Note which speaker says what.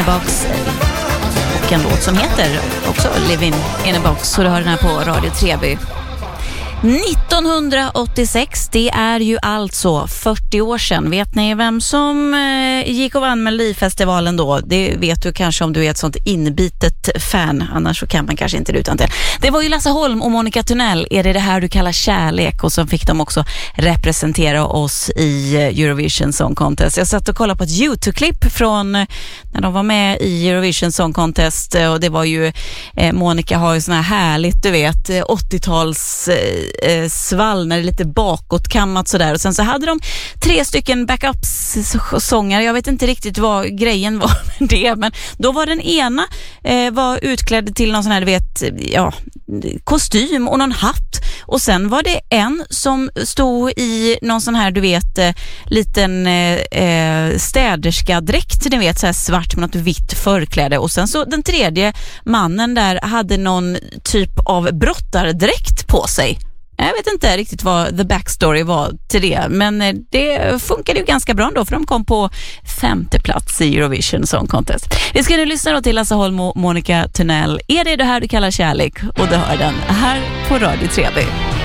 Speaker 1: Box och en låt som heter också Living in a Box, så du hör den här på Radio Treby. 1986, det är ju alltså 40 år sedan. Vet ni vem som gick och vann Melodifestivalen då? Det vet du kanske om du är ett sånt inbitet fan. Annars så kan man kanske inte det utan till. Det var ju Lasse Holm och Monica Tunnell. Är det här du kallar kärlek? Och så fick de också representera oss i Eurovision Song Contest. Jag satt och kollade på ett YouTube-klipp från när de var med i Eurovision Song Contest. Och det var ju, Monica har ju sån här härligt, du vet, 80-tals svall när det är lite bakåtkammat sådär, och sen så hade de 3 stycken backups-sångare. Jag vet inte riktigt vad grejen var med det, men då var den ena var utklädd till någon sån här, du vet, ja, kostym och någon hatt, och sen var det en som stod i någon sån här, du vet, liten städerska-dräkt, ni vet, så här svart med något vitt förkläde, och sen så den tredje mannen där hade någon typ av brottardräkt på sig. Jag vet inte riktigt vad the backstory var till det, men det funkade ju ganska bra då, för de kom på 5:e plats i Eurovision Song Contest. Vi ska nu lyssna då till Lasse Holm och Monica Tunnell. Är det här du kallar kärlek? Och du hör den här på Radio Treby.